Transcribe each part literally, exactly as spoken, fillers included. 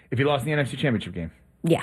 If he lost in the N F C Championship game. Yeah.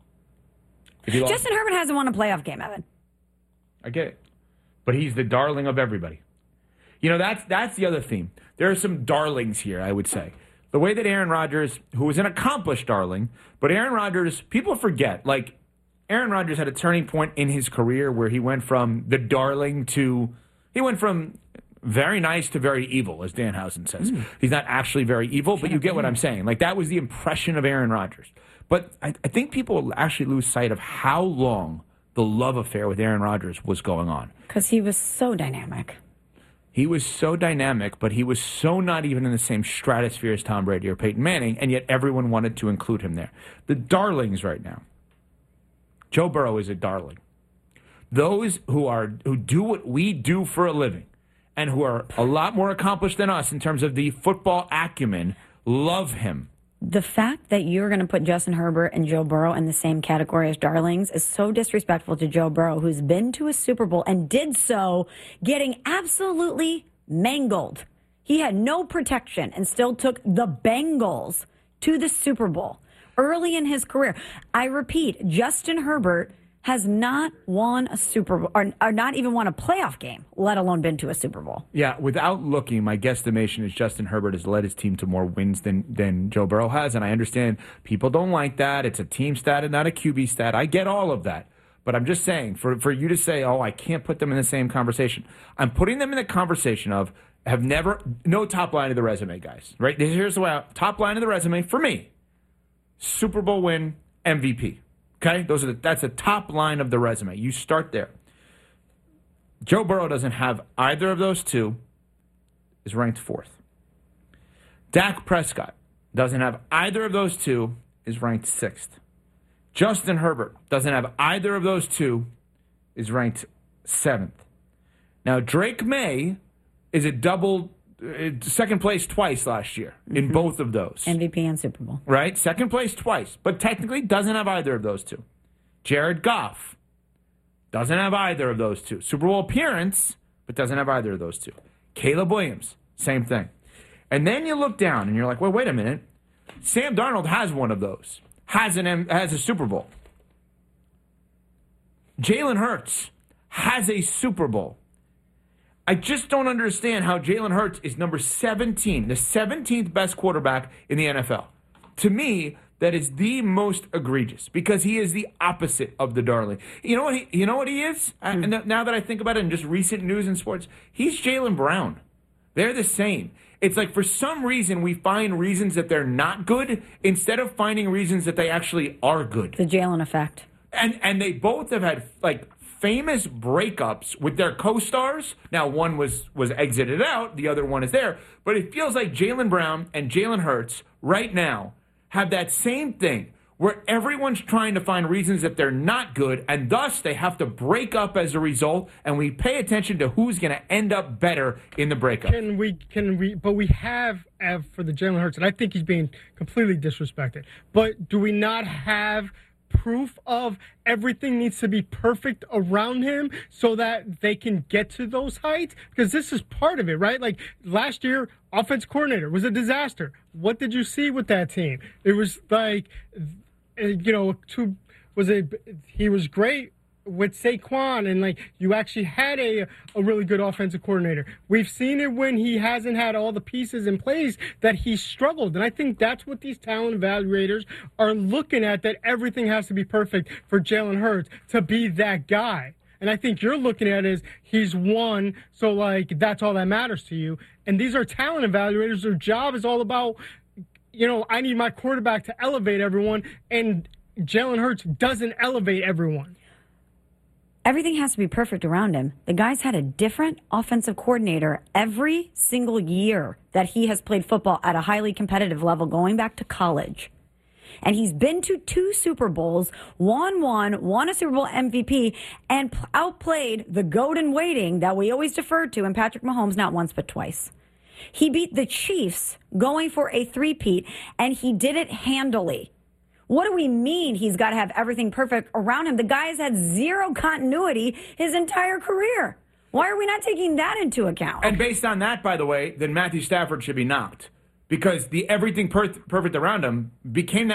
If he lost, Justin Herbert hasn't won a playoff game, Evan. I get it. But he's the darling of everybody. You know, that's that's the other theme. There are some darlings here, I would say. The way that Aaron Rodgers, who was an accomplished darling, but Aaron Rodgers, people forget, like, Aaron Rodgers had a turning point in his career where he went from the darling to, he went from very nice to very evil, as Danhausen says. Mm. He's not actually very evil, but you get what I'm saying. Like, that was the impression of Aaron Rodgers. But I, I think people actually lose sight of how long the love affair with Aaron Rodgers was going on. Because he was so dynamic. He was so dynamic, but he was so not even in the same stratosphere as Tom Brady or Peyton Manning, and yet everyone wanted to include him there. The darlings right now. Joe Burrow is a darling. Those who are who do what we do for a living and who are a lot more accomplished than us in terms of the football acumen love him. The fact that you're going to put Justin Herbert and Joe Burrow in the same category as darlings is so disrespectful to Joe Burrow, who's been to a Super Bowl and did so getting absolutely mangled. He had no protection and still took the Bengals to the Super Bowl early in his career. I repeat, Justin Herbert has not won a Super Bowl, or, or not even won a playoff game, let alone been to a Super Bowl. Yeah, without looking, my guesstimation is Justin Herbert has led his team to more wins than, than Joe Burrow has, and I understand people don't like that. It's a team stat and not a Q B stat. I get all of that. But I'm just saying, for, for you to say, oh, I can't put them in the same conversation, I'm putting them in the conversation of have never, no top line of the resume, guys. Right? Here's the way out. Top line of the resume, for me, Super Bowl win, M V P. Okay, those are the, that's the top line of the resume. You start there. Joe Burrow doesn't have either of those two, is ranked fourth. Dak Prescott doesn't have either of those two, is ranked sixth. Justin Herbert doesn't have either of those two, is ranked seventh. Now, Drake May is a double, uh, second place twice last year in mm-hmm. both of those. M V P and Super Bowl. Right? Second place twice, but technically doesn't have either of those two. Jared Goff doesn't have either of those two. Super Bowl appearance, but doesn't have either of those two. Caleb Williams, same thing. And then you look down and you're like, well, wait a minute. Sam Darnold has one of those. Has an M- has a Super Bowl. Jalen Hurts has a Super Bowl. I just don't understand how Jalen Hurts is number seventeen, the seventeenth best quarterback in the N F L. To me, that is the most egregious because he is the opposite of the darling. You know what he, you know what he is? Hmm. And now that I think about it in just recent news and sports, he's Jaylen Brown. They're the same. It's like for some reason we find reasons that they're not good instead of finding reasons that they actually are good. The Jalen effect. And and they both have had like famous breakups with their co-stars. Now, one was was exited out, the other one is there. But it feels like Jaylen Brown and Jalen Hurts right now have that same thing where everyone's trying to find reasons that they're not good, and thus they have to break up as a result, and we pay attention to who's going to end up better in the breakup. Can we, can we, but we have, have for the Jalen Hurts, and I think he's being completely disrespected, but do we not have proof of everything needs to be perfect around him so that they can get to those heights? Because this is part of it, right? Like last year, offense coordinator was a disaster. What did you see with that team? It was like, you know, two, was it, he was great with Saquon, and like you actually had a a really good offensive coordinator. We've seen it when he hasn't had all the pieces in place that he struggled, and I think that's what these talent evaluators are looking at, that everything has to be perfect for Jalen Hurts to be that guy. And I think you're looking at it as he's won, so like that's all that matters to you. And these are talent evaluators. Their job is all about, you know, I need my quarterback to elevate everyone, and Jalen Hurts doesn't elevate everyone. Everything has to be perfect around him. The guy's had a different offensive coordinator every single year that he has played football at a highly competitive level, going back to college. And he's been to two Super Bowls, won one, won a Super Bowl M V P, and outplayed the GOAT in waiting that we always defer to, and Patrick Mahomes, not once but twice. He beat the Chiefs going for a three-peat, and he did it handily. What do we mean he's got to have everything perfect around him? The guy has had zero continuity his entire career. Why are we not taking that into account? And based on that, by the way, then Matthew Stafford should be knocked because the everything per- perfect around him became that